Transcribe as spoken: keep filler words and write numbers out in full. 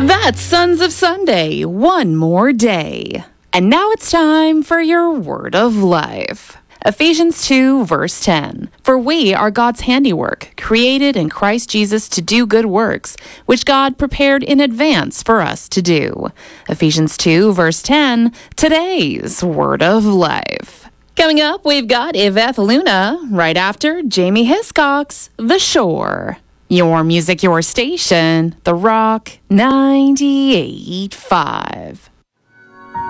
That's Sons of Sunday, one more day. And now it's time for your word of life. Ephesians two, verse ten. For we are God's handiwork, created in Christ Jesus to do good works, which God prepared in advance for us to do. Ephesians two, verse ten, today's word of life. Coming up, we've got Yvette Luna, right after Jamie Hiscox, The Shore. Your music, your station, The Rock ninety-eight point five.